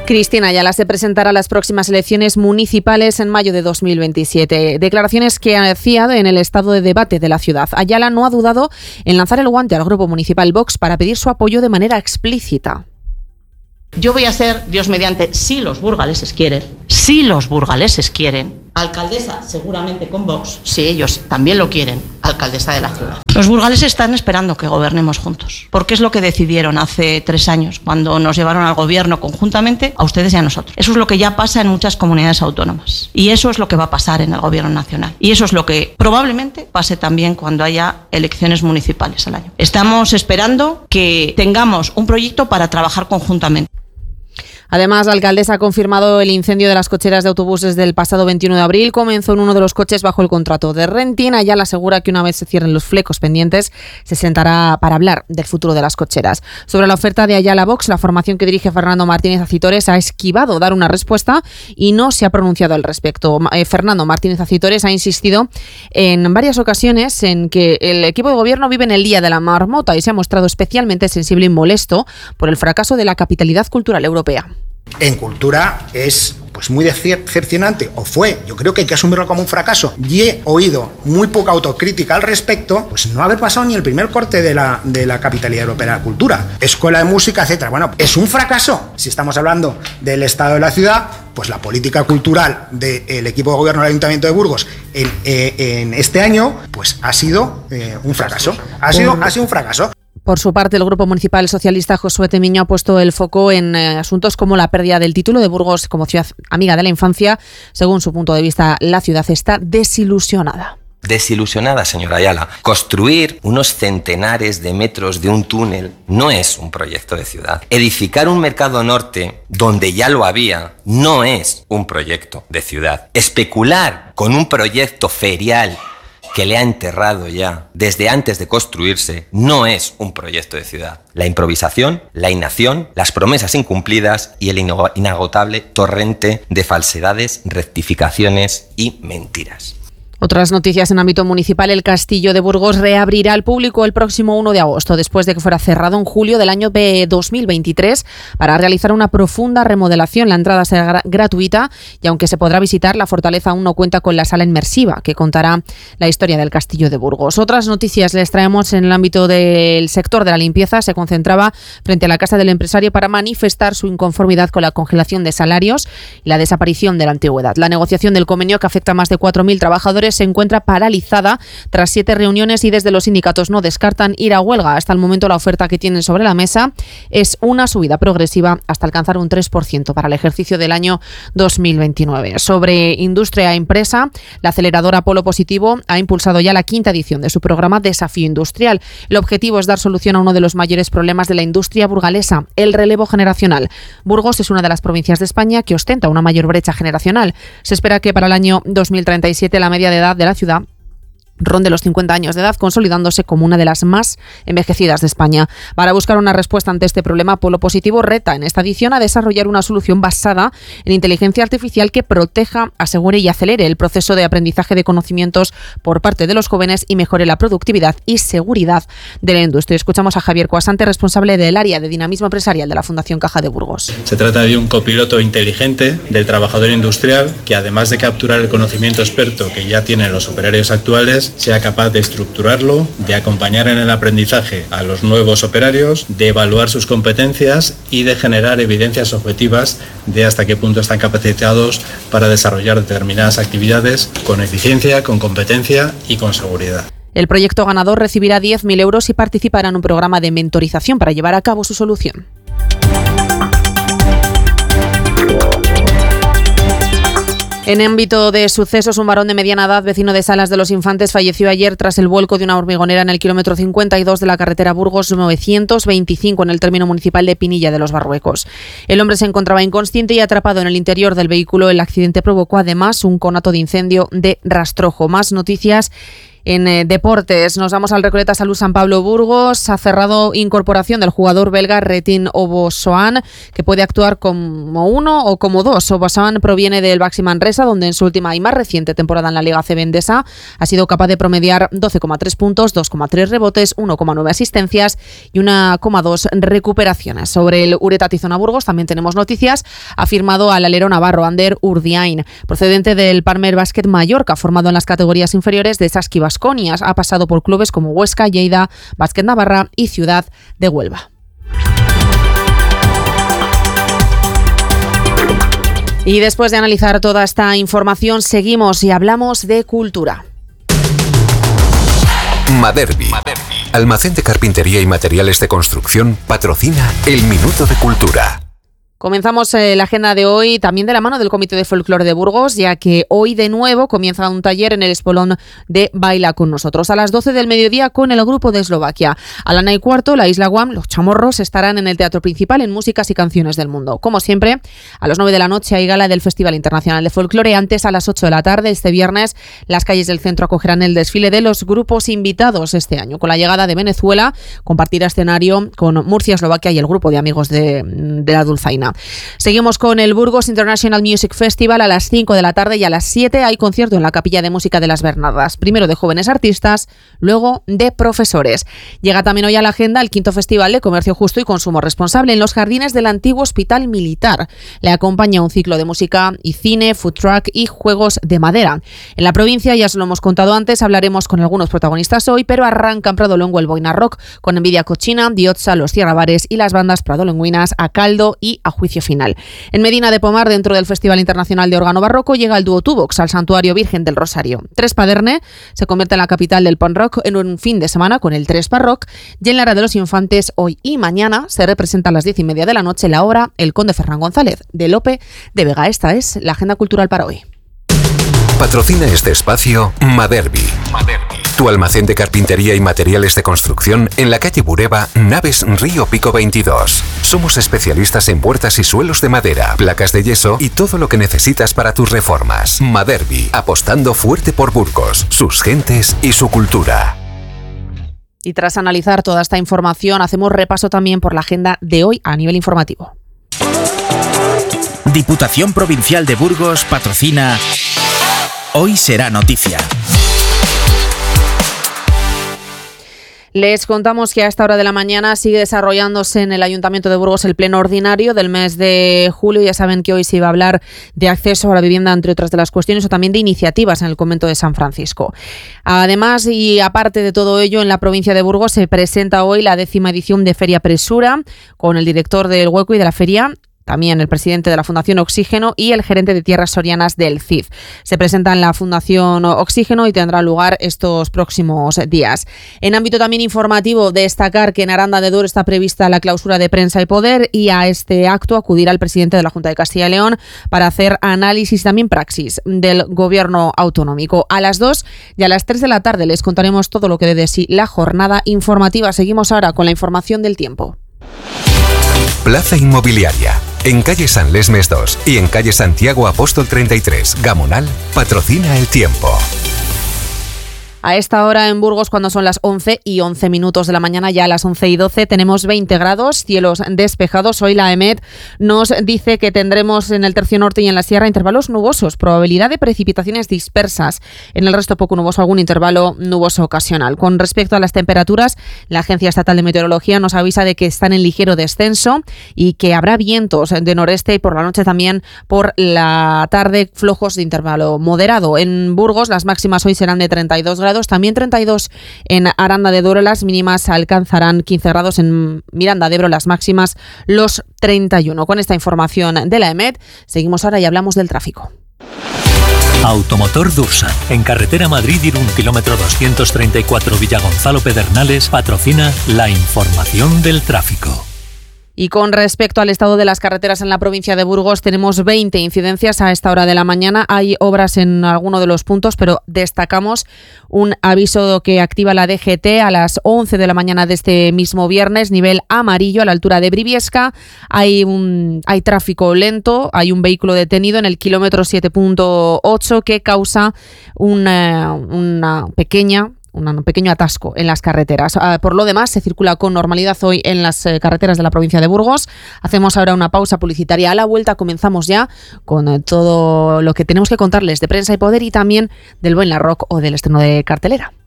Cristina Ayala se presentará a las próximas elecciones municipales en mayo de 2027. Declaraciones que hacía en el estado de debate de la ciudad. Ayala no ha dudado en lanzar el guante al grupo municipal Vox para pedir su apoyo de manera explícita. Yo voy a ser, Dios mediante, si los burgaleses quieren, alcaldesa seguramente con Vox, si ellos también lo quieren, alcaldesa de la ciudad. Los burgaleses están esperando que gobernemos juntos, porque es lo que decidieron hace 3 años, cuando nos llevaron al gobierno conjuntamente, a ustedes y a nosotros. Eso es lo que ya pasa en muchas comunidades autónomas, y eso es lo que va a pasar en el gobierno nacional, y eso es lo que probablemente pase también cuando haya elecciones municipales al año. Estamos esperando que tengamos un proyecto para trabajar conjuntamente. Además, la alcaldesa ha confirmado el incendio de las cocheras de autobuses del pasado 21 de abril. Comenzó en uno de los coches bajo el contrato de Renting. Ayala asegura que una vez se cierren los flecos pendientes, se sentará para hablar del futuro de las cocheras. Sobre la oferta de Ayala Vox, la formación que dirige Fernando Martínez Acitores ha esquivado dar una respuesta y no se ha pronunciado al respecto. Fernando Martínez Acitores ha insistido en varias ocasiones en que el equipo de gobierno vive en el día de la marmota y se ha mostrado especialmente sensible y molesto por el fracaso de la capitalidad cultural europea. En cultura es muy decepcionante, o fue, yo creo que hay que asumirlo como un fracaso, y he oído muy poca autocrítica al respecto, pues no haber pasado ni el primer corte de la capitalidad europea de la cultura, escuela de música, etcétera. Bueno, es un fracaso. Si estamos hablando del estado de la ciudad, pues la política cultural del equipo de gobierno del Ayuntamiento de Burgos en este año, pues ha sido un fracaso. Ha sido un fracaso. Por su parte, el Grupo Municipal Socialista Josué Temiño ha puesto el foco en asuntos como la pérdida del título de Burgos como ciudad amiga de la infancia. Según su punto de vista, la ciudad está desilusionada. Desilusionada, señora Ayala. Construir unos centenares de metros de un túnel no es un proyecto de ciudad. Edificar un mercado norte donde ya lo había no es un proyecto de ciudad. Especular con un proyecto ferial que le ha enterrado ya desde antes de construirse, no es un proyecto de ciudad. La improvisación, la inacción, las promesas incumplidas y el inagotable torrente de falsedades, rectificaciones y mentiras. Otras noticias en ámbito municipal. El Castillo de Burgos reabrirá al público el próximo 1 de agosto, después de que fuera cerrado en julio del año 2023 para realizar una profunda remodelación. La entrada será gratuita y aunque se podrá visitar, la fortaleza aún no cuenta con la sala inmersiva que contará la historia del Castillo de Burgos. Otras noticias les traemos en el ámbito del sector de la limpieza. Se concentraba frente a la Casa del Empresario para manifestar su inconformidad con la congelación de salarios y la desaparición de la antigüedad. La negociación del convenio, que afecta a más de 4.000 trabajadores, se encuentra paralizada tras 7 reuniones y desde los sindicatos no descartan ir a huelga. Hasta el momento la oferta que tienen sobre la mesa es una subida progresiva hasta alcanzar un 3% para el ejercicio del año 2029. Sobre industria e empresa, la aceleradora Polo Positivo ha impulsado ya la 5ª edición de su programa Desafío Industrial. El objetivo es dar solución a uno de los mayores problemas de la industria burgalesa, el relevo generacional. Burgos es una de las provincias de España que ostenta una mayor brecha generacional. Se espera que para el año 2037 la media de edad de la ciudad ronde los 50 años de edad, consolidándose como una de las más envejecidas de España. Para buscar una respuesta ante este problema, Polo Positivo reta en esta edición a desarrollar una solución basada en inteligencia artificial que proteja, asegure y acelere el proceso de aprendizaje de conocimientos por parte de los jóvenes y mejore la productividad y seguridad de la industria. Escuchamos a Javier Coasante, responsable del área de dinamismo empresarial de la Fundación Caja de Burgos. Se trata de un copiloto inteligente del trabajador industrial que, además de capturar el conocimiento experto que ya tienen los operarios actuales, sea capaz de estructurarlo, de acompañar en el aprendizaje a los nuevos operarios, de evaluar sus competencias y de generar evidencias objetivas de hasta qué punto están capacitados para desarrollar determinadas actividades con eficiencia, con competencia y con seguridad. El proyecto ganador recibirá 10.000 euros y participará en un programa de mentorización para llevar a cabo su solución. En ámbito de sucesos, un varón de mediana edad, vecino de Salas de los Infantes, falleció ayer tras el vuelco de una hormigonera en el kilómetro 52 de la carretera Burgos 925 en el término municipal de Pinilla de los Barruecos. El hombre se encontraba inconsciente y atrapado en el interior del vehículo. El accidente provocó además un conato de incendio de rastrojo. Más noticias En deportes nos vamos al Recoleta Salud San Pablo Burgos. Ha cerrado incorporación del jugador belga Retin Obosoan, que puede actuar como uno o como dos. Obosoan proviene del Baxi Manresa, donde en su última y más reciente temporada en la Liga CB Endesa ha sido capaz de promediar 12,3 puntos, 2,3 rebotes, 1,9 asistencias y 1,2 recuperaciones. Sobre el Ureta Tizona Burgos también tenemos noticias. Ha firmado al alero navarro Ander Urdiain, procedente del Palmer Basket Mallorca, formado en las categorías inferiores de Saski Baskonia. Ha pasado por clubes como Huesca, Lleida, Basket Navarra y Ciudad de Huelva. Y después de analizar toda esta información, seguimos y hablamos de cultura. Maderbi, almacén de carpintería y materiales de construcción, patrocina el Minuto de Cultura. Comenzamos la agenda de hoy también de la mano del Comité de Folclore de Burgos, ya que hoy de nuevo comienza un taller en el Espolón de Baila con nosotros. A las 12 del mediodía con el grupo de Eslovaquia. A la 1:15, la Isla Guam, los Chamorros estarán en el Teatro Principal en Músicas y Canciones del Mundo. Como siempre, a las 9 de la noche hay gala del Festival Internacional de Folclore. Antes, a las 8 de la tarde, este viernes, las calles del centro acogerán el desfile de los grupos invitados este año. Con la llegada de Venezuela, compartirá escenario con Murcia, Eslovaquia y el grupo de amigos de la Dulzaina. Seguimos con el Burgos International Music Festival a las 5 de la tarde y a las 7 hay concierto en la Capilla de Música de las Bernardas. Primero de jóvenes artistas, luego de profesores. Llega también hoy a la agenda el 5º Festival de Comercio Justo y Consumo Responsable en los jardines del antiguo Hospital Militar. Le acompaña un ciclo de música y cine, food truck y juegos de madera. En la provincia, ya se lo hemos contado antes, hablaremos con algunos protagonistas hoy, pero arrancan Pradolongo el Boina Rock con Envidia Cochina, Diotza, los Tierrabares y las bandas pradolonguinas A Caldo y A Juicio Final. En Medina de Pomar, dentro del Festival Internacional de Órgano Barroco, llega el dúo Tubox al Santuario Virgen del Rosario. Trespaderne se convierte en la capital del punk rock en un fin de semana con el Trespa Rock, y en la Ara de los Infantes hoy y mañana se representa a las 10:30 de la noche la obra El Conde Ferran González de Lope de Vega. Esta es la agenda cultural para hoy. Patrocina este espacio Maderbi, tu almacén de carpintería y materiales de construcción en la calle Bureba, Naves Río Pico 22. Somos especialistas en puertas y suelos de madera, placas de yeso y todo lo que necesitas para tus reformas. Maderbi, apostando fuerte por Burgos, sus gentes y su cultura. Y tras analizar toda esta información, hacemos repaso también por la agenda de hoy a nivel informativo. Diputación Provincial de Burgos patrocina Hoy será noticia. Les contamos que a esta hora de la mañana sigue desarrollándose en el Ayuntamiento de Burgos el pleno ordinario del mes de julio. Ya saben que hoy se iba a hablar de acceso a la vivienda, entre otras de las cuestiones, o también de iniciativas en el convento de San Francisco. Además, y aparte de todo ello, en la provincia de Burgos se presenta hoy la 10ª edición de Feria Presura, con el director del Hueco y de la feria, también el presidente de la Fundación Oxígeno y el gerente de Tierras Sorianas del CIF. Se presenta en la Fundación Oxígeno y tendrá lugar estos próximos días. En ámbito también informativo, destacar que en Aranda de Duero está prevista la clausura de Prensa y Poder, y a este acto acudirá el presidente de la Junta de Castilla y León para hacer análisis y también praxis del gobierno autonómico. A las 2 y a las 3 de la tarde les contaremos todo lo que dé de sí la jornada informativa. Seguimos ahora con la información del tiempo. Plaza Inmobiliaria. En calle San Lesmes 2 y en calle Santiago Apóstol 33, Gamonal, patrocina el tiempo. A esta hora en Burgos, cuando son las 11:11 de la mañana, ya a las 11:12, tenemos 20 grados, cielos despejados. Hoy la EMET nos dice que tendremos en el tercio norte y en la sierra intervalos nubosos, probabilidad de precipitaciones dispersas. En el resto poco nuboso, algún intervalo nuboso ocasional. Con respecto a las temperaturas, la Agencia Estatal de Meteorología nos avisa de que están en ligero descenso y que habrá vientos de noreste, y por la noche también por la tarde flojos de intervalo moderado. En Burgos las máximas hoy serán de 32 grados. También 32 en Aranda de Duero, las mínimas alcanzarán 15 grados. En Miranda de Ebro las máximas los 31. Con esta información de la EMET seguimos ahora y hablamos del tráfico. Automotor Dursan, en carretera Madrid-Irún, kilómetro 234, Villagonzalo Pedernales, patrocina la información del tráfico. Y con respecto al estado de las carreteras en la provincia de Burgos, tenemos 20 incidencias a esta hora de la mañana. Hay obras en alguno de los puntos, pero destacamos un aviso que activa la DGT a las 11 de la mañana de este mismo viernes, nivel amarillo a la altura de Briviesca. Hay tráfico lento, hay un vehículo detenido en el kilómetro 7.8 que causa un pequeño atasco en las carreteras. Por lo demás, se circula con normalidad hoy en las carreteras de la provincia de Burgos. Hacemos ahora una pausa publicitaria. A la vuelta comenzamos ya con todo lo que tenemos que contarles de Prensa y Poder y también del Buen Larrock o del estreno de cartelera.